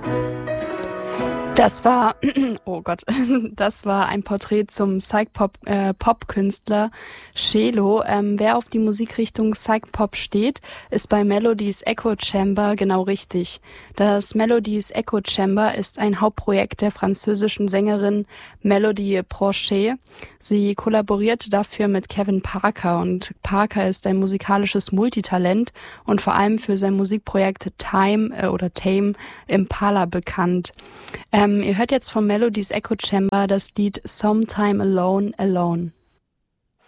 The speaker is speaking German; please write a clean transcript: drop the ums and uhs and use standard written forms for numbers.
Das war, oh Gott, das war ein Porträt zum Psych-Pop-Künstler Shelo. Wer auf die Musikrichtung Psych-Pop steht, ist bei Melodies Echo Chamber genau richtig. Das Melodies Echo Chamber ist ein Hauptprojekt der französischen Sängerin Melody Pronchet. Sie kollaborierte dafür mit Kevin Parker und Parker ist ein musikalisches Multitalent und vor allem für sein Musikprojekt Tame Impala bekannt. Ihr hört jetzt von Melodies Echo Chamber das Lied Sometime Alone, Alone.